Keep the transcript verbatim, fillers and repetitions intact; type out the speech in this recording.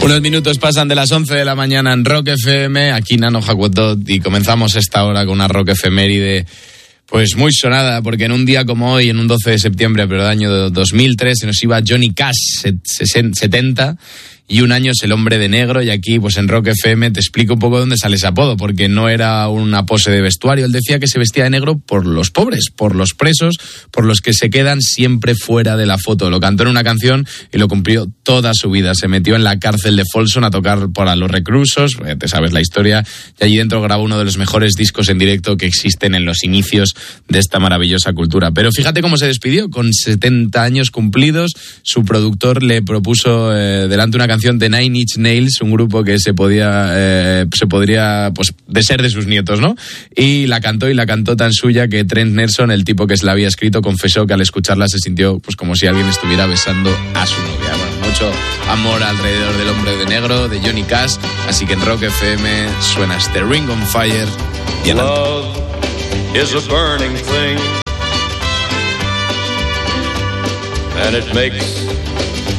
Unos minutos pasan de las once de la mañana en Rock F M, aquí Nano Hakuotot, y comenzamos esta hora con una rock efeméride pues muy sonada, porque en un día como hoy, en un doce de septiembre, pero del año dos mil tres, se nos iba Johnny Cash, setenta, y un año es El Hombre de Negro, y aquí pues en Rock F M te explico un poco dónde sale ese apodo, porque no era una pose de vestuario. Él decía que se vestía de negro por los pobres, por los presos, por los que se quedan siempre fuera de la foto. Lo cantó en una canción y lo cumplió toda su vida. Se metió en la cárcel de Folsom a tocar para los reclusos, te sabes la historia, y allí dentro grabó uno de los mejores discos en directo que existen en los inicios de esta maravillosa cultura. Pero fíjate cómo se despidió, con setenta años cumplidos. Su productor le propuso eh, delante una canción de Nine Inch Nails, un grupo que se podía eh, se podría pues de ser de sus nietos, ¿no? Y la cantó y la cantó tan suya que Trent Nelson, el tipo que se la había escrito, confesó que al escucharla se sintió pues como si alguien estuviera besando a su novia. Bueno, mucho amor alrededor del Hombre de Negro, de Johnny Cash, así que en Rock F M suena este Ring on Fire y en alto. Love is a burning thing, and it makes